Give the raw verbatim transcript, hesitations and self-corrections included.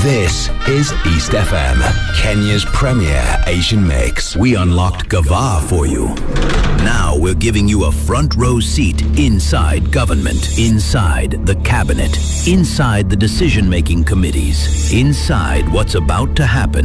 This is East F M, Kenya's premier Asian mix. We unlocked Gava for you. Now we're giving you a front row seat inside government, inside the cabinet, inside the decision-making committees, inside what's about to happen